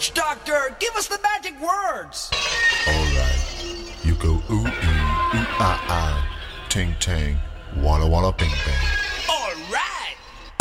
Witch doctor, give us the magic words. Alright. You go ooh, ah, ah, ting, tang, walla, walla, bing, bang.